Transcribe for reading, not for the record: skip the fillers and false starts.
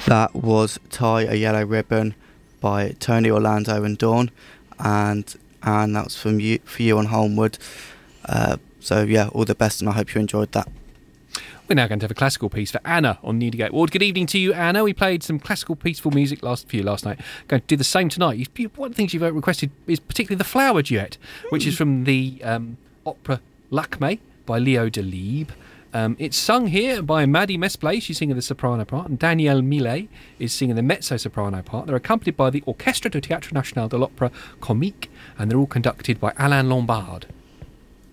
That was Tie a Yellow Ribbon by Tony Orlando and Dawn, and that was for you on Holmwood. So yeah, all the best, and I hope you enjoyed that. We're now going to have a classical piece for Anna on Newdigate Ward. Good evening to you, Anna. We played some classical peaceful music last night. Going to do the same tonight. One of the things you've requested is particularly the Flower Duet, which is from the opera Lakme by Leo Delibes. It's sung here by Maddie Mesplay, she's singing the soprano part, and Danielle Millet is singing the mezzo-soprano part. They're accompanied by the Orchestre du Théâtre National de l'Opéra Comique, and they're all conducted by Alain Lombard.